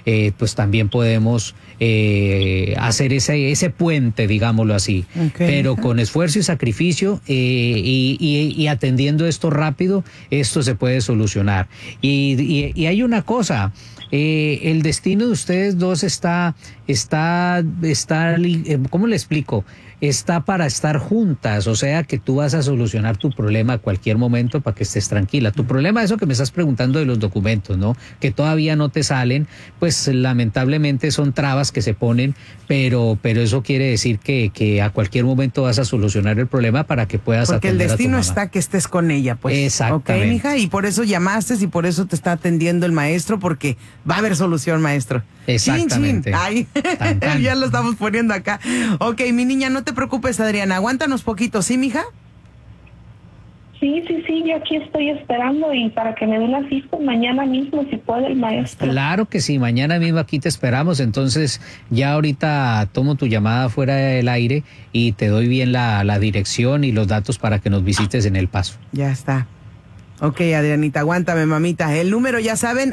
pues también podemos hacer ese puente, digámoslo así. Okay. Pero con esfuerzo y sacrificio y atendiendo esto rápido, esto se puede solucionar. Y hay una cosa, el destino de ustedes dos está, ¿cómo le explico? Está para estar juntas, o sea que tú vas a solucionar tu problema a cualquier momento para que estés tranquila. Tu problema, eso que me estás preguntando de los documentos, ¿no? Que todavía no te salen, pues lamentablemente son trabas que se ponen, pero eso quiere decir que a cualquier momento vas a solucionar el problema para que puedas porque atender el destino a tu mamá. está que estés con ella, pues. Exactamente. Ok, mija, y por eso llamaste y por eso te está atendiendo el maestro, porque va a haber solución, maestro. Exactamente. Chin, chin. Ay, Tan, tan. ya lo estamos poniendo acá. Ok, mi niña, no te preocupes, Adriana, aguántanos poquito, ¿sí, mija? Sí, yo aquí estoy esperando y para que me dé la cita mañana mismo, si puede el maestro. Claro que sí, mañana mismo aquí te esperamos, entonces ya ahorita tomo tu llamada fuera del aire y te doy bien la dirección y los datos para que nos visites en El Paso. Ya está. Ok, Adrianita, aguántame, mamita. El número, ya saben,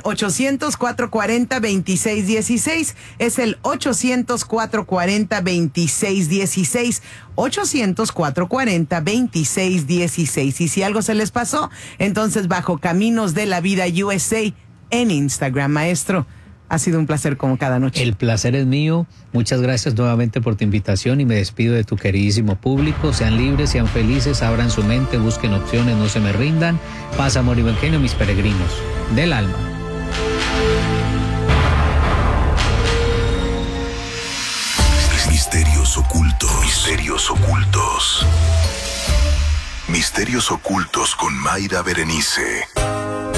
800-440-2616. Es el 800-440-2616. 800-440-2616. Y si algo se les pasó, entonces bajo Caminos de la Vida USA en Instagram, maestro. Ha sido un placer como cada noche. El placer es mío. Muchas gracias nuevamente por tu invitación y me despido de tu queridísimo público. Sean libres, sean felices, abran su mente, busquen opciones, no se me rindan. Paz, amor y buen genio, mis peregrinos del alma. Misterios ocultos. Misterios ocultos. Misterios ocultos con Mayra Berenice.